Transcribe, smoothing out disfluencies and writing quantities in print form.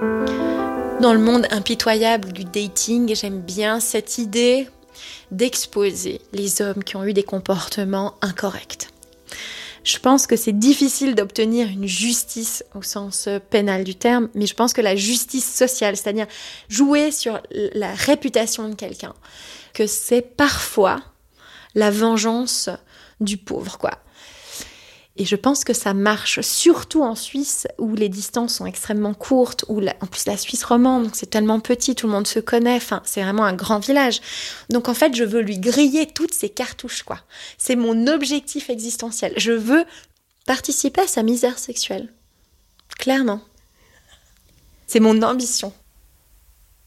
Dans le monde impitoyable du dating, j'aime bien cette idée d'exposer les hommes qui ont eu des comportements incorrects. Je pense que c'est difficile d'obtenir une justice au sens pénal du terme, mais je pense que la justice sociale, c'est-à-dire jouer sur la réputation de quelqu'un, que c'est parfois la vengeance du pauvre, quoi. Et je pense que ça marche, surtout en Suisse, où les distances sont extrêmement courtes, en plus la Suisse romande, donc c'est tellement petit, tout le monde se connaît, c'est vraiment un grand village. Donc en fait, je veux lui griller toutes ses cartouches, quoi. C'est mon objectif existentiel. Je veux participer à sa misère sexuelle. Clairement. C'est mon ambition.